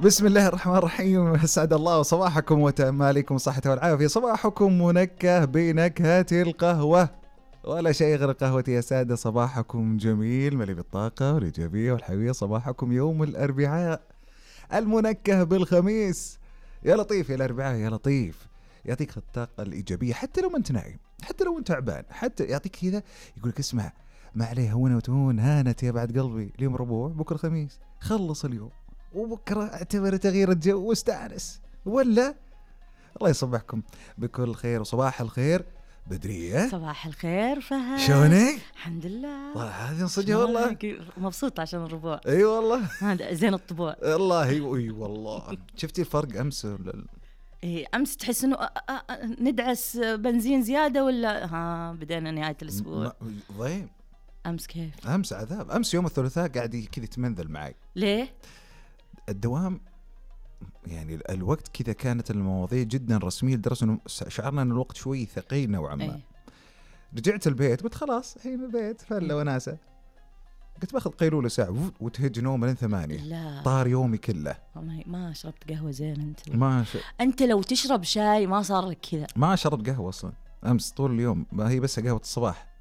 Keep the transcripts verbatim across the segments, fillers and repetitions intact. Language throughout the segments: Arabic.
بسم الله الرحمن الرحيم. اسعد الله صباحكم وتماليكم صحة والعافية. صباحكم منكه بنكهة القهوة ولا شيء غير قهوتي يا سادة. صباحكم جميل مليء بالطاقة والإيجابية والحيوية. صباحكم يوم الأربعاء المنكه بالخميس. يا لطيف يا الأربعاء يا لطيف، يعطيك الطاقة الإيجابية حتى لو ما أنت نايم، حتى لو أنت تعبان، حتى يعطيك كذا يقولك اسمع ما عليه هونة وتهون، هانت يا بعد قلبي، اليوم ربوع بكرة خميس، خلص اليوم وبكرة اعتبر تغيير الجو واستانس. ولا الله يصبحكم بكل خير وصباح الخير بدرية. صباح الخير فهد، شلونك؟ الحمد لله. والله هذه صدق والله مبسوطة عشان الربوع. اي أيوة والله هذا زين الطبوع. الله اي والله. شفتي الفرق امس ولا إيه امس تحس انه ندعس بنزين زيادة ولا ها بدينا نهاية الاسبوع ضيم؟ امس كيف؟ امس عذاب. امس يوم الثلاثاء قاعد كذا يتمنذل معي. ليه؟ الدوام يعني الوقت كذا كانت المواضيع جدا رسمية لدرجة انه شعرنا ان الوقت شوي ثقيل نوعا ما. إيه؟ رجعت البيت قلت خلاص الحين البيت فله وناسة، قلت باخذ قيلولة ساعة وتهج نوم لين ثمانية. لا طار يومي كله. ما شربت قهوة زين انت. ما ش... انت لو تشرب شاي ما صار لك كذا. ما شرب قهوة اصلا امس طول اليوم، ما هي بس قهوة الصباح.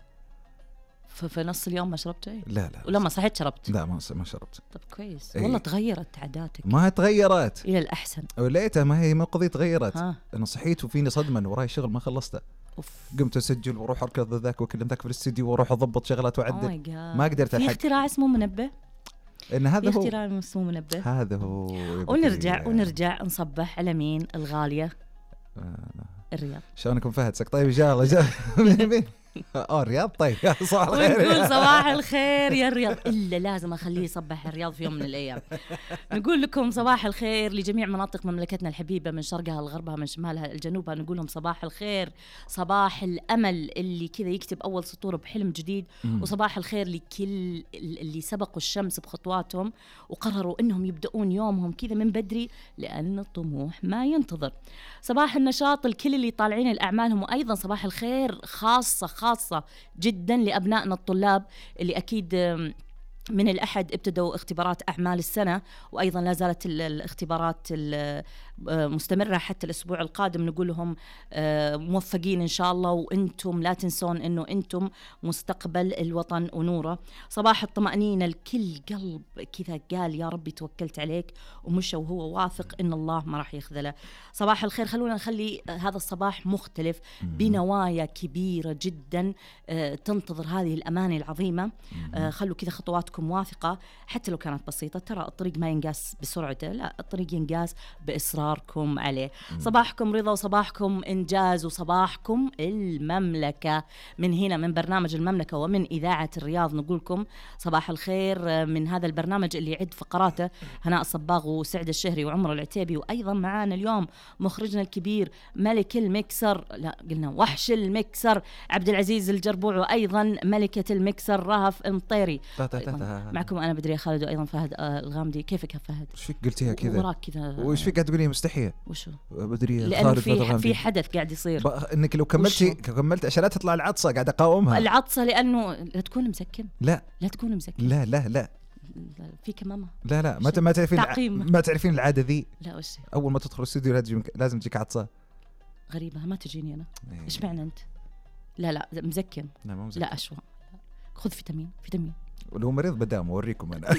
في نص اليوم ما شربت شيء؟ لا لا. ولما صحيت شربت؟ لا ما ما شربت. طب كويس. أيه. والله تغيرت عاداتك. ما تغيرت الى الاحسن. وليتها ما هي ما قضية تغيرت. ها. انا صحيت وفيني صدمة وراي شغل ما خلصته. أوف. قمت اسجل واروح اركض ذاك واكلم ذاك في الاستديو واروح اضبط شغلات واعدل. oh ما قدرت في الحق. اختراع اسمه منبه. ان هذا في هو اختراع اسمه منبه. هذا هو. ونرجع ونرجع نصبح على مين الغالية؟ آه. الرياض. شلونكم فهد؟ طيب ان شاء الله جاي. اه الرياض. طيب يا صباح الخير. ونقول صباح الخير يا الرياض، الا لازم اخليه يصبح الرياض في يوم من الايام. نقول لكم صباح الخير لجميع مناطق مملكتنا الحبيبه، من شرقها لغربها، من شمالها لجنوبها. نقول لهم صباح الخير، صباح الامل اللي كذا يكتب اول سطور بحلم جديد. مم. وصباح الخير لكل اللي سبقوا الشمس بخطواتهم وقرروا انهم يبدأون يومهم كذا من بدري، لان الطموح ما ينتظر. صباح النشاط لكل اللي طالعين الاعمالهم، وايضا صباح الخير خاصه خاصة جدا لأبنائنا الطلاب اللي أكيد من الأحد ابتدوا اختبارات أعمال السنة، وأيضا لا زالت الاختبارات مستمرة حتى الأسبوع القادم. نقول لهم موفقين إن شاء الله، وأنتم لا تنسون أنه أنتم مستقبل الوطن ونوره. صباح الطمأنينة الكل قلب كذا قال يا ربي توكلت عليك ومشى وهو واثق إن الله ما راح يخذله. صباح الخير، خلونا نخلي هذا الصباح مختلف بنوايا كبيرة جدا تنتظر هذه الأمانة العظيمة. خلوا كذا خطواتكم واثقة حتى لو كانت بسيطة. ترى الطريق ما ينقاس بسرعته، لا الطريق ينقاس بإصراركم عليه. صباحكم رضا وصباحكم إنجاز وصباحكم المملكة. من هنا من برنامج المملكة ومن إذاعة الرياض نقولكم صباح الخير من هذا البرنامج اللي يعد فقراته هناء الصباغ وسعد الشهري وعمر العتيبي، وأيضا معانا اليوم مخرجنا الكبير ملك المكسر، لا قلنا وحش المكسر عبد العزيز الجربوع، وأيضا ملكة المكسر رهف المطيري. معكم أنا بدرية خالد وأيضا فهد الغامدي. كيفك يا فهد؟ وش فيك قلتيها كذا؟ وراك كذا. وش فيك قاعد تقولي مستحية؟ وشو؟ بدرية لأنه في في حدث قاعد يصير. إنك لو كملتي كملت عشان لا تطلع العطسة قاعد أقاومها. العطسة لأنه لا تكون مسكن. لا لا تكون مسكن. لا لا لا في كمامة. لا لا ما ما تعرفين الع... ما تعرفين العادة ذي. لا وش؟ أول ما تدخل الاستوديو لازم لازم تجيك عطسة. غريبة ما تجيني أنا. إيش معنى أنت؟ لا لا مزكن. لا ما مزكن. لا أشوى. خذ فيتامين فيتامين. ولو مريض بدام أوريكم أنا.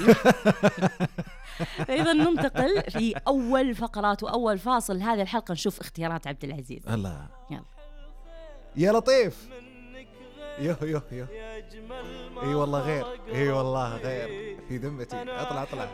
إذا ننتقل في أول فقرات وأول فاصل هذه الحلقة، نشوف اختيارات عبد العزيز. الله يلا يا لطيف. يوه يوه يوه. اي والله غير، اي والله غير في ذمتي. اطلع اطلع